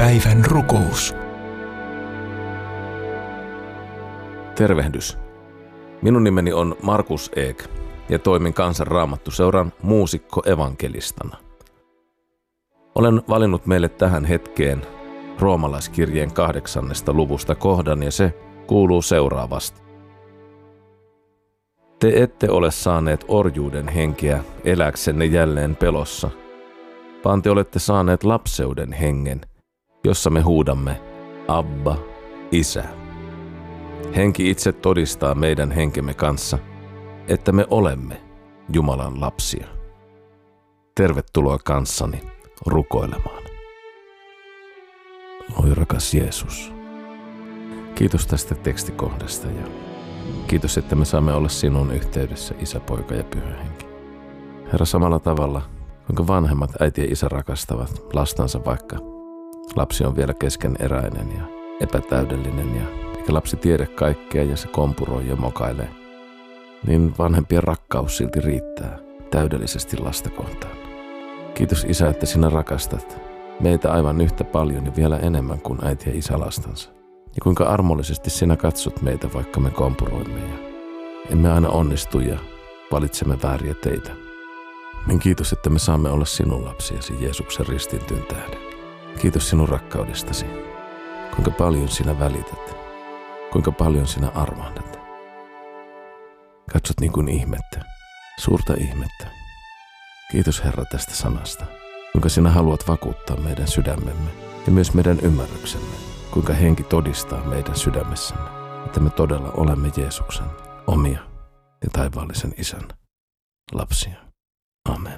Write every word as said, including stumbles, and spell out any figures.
Päivän rukous. Tervehdys. Minun nimeni on Markus Eek ja toimin Kansan Raamattuseuran muusikko-evankelistana. Olen valinnut meille tähän hetkeen roomalaiskirjeen kahdeksannesta luvusta kohdan ja se kuuluu seuraavasti. Te ette ole saaneet orjuuden henkeä eläksenne jälleen pelossa, vaan te olette saaneet lapseuden hengen, jossa me huudamme, Abba, Isä. Henki itse todistaa meidän henkemme kanssa, että me olemme Jumalan lapsia. Tervetuloa kanssani rukoilemaan. Oi rakas Jeesus, kiitos tästä tekstikohdasta ja kiitos, että me saamme olla sinun yhteydessä, Isä, Poika ja Pyhä Henki. Herra, samalla tavalla, kuinka vanhemmat äiti ja isä rakastavat lastansa, vaikka lapsi on vielä keskeneräinen ja epätäydellinen ja eikä lapsi tiedä kaikkea ja se kompuroi ja mokailee, niin vanhempien rakkaus silti riittää täydellisesti lasta kohtaan. Kiitos Isä, että sinä rakastat meitä aivan yhtä paljon ja vielä enemmän kuin äiti ja isä lastansa. Ja kuinka armollisesti sinä katsot meitä, vaikka me kompuroimme ja emme aina onnistu ja valitsemme vääriä teitä. Niin kiitos, että me saamme olla sinun lapsiasi Jeesuksen ristintyyn tähden. Kiitos sinun rakkaudestasi. Kuinka paljon sinä välität. Kuinka paljon sinä armahdat. Katsot niin kuin ihmettä. Suurta ihmettä. Kiitos Herra tästä sanasta. Kuinka sinä haluat vakuuttaa meidän sydämemme ja myös meidän ymmärryksemme. Kuinka henki todistaa meidän sydämessämme, että me todella olemme Jeesuksen omia ja taivaallisen Isän lapsia. Amen.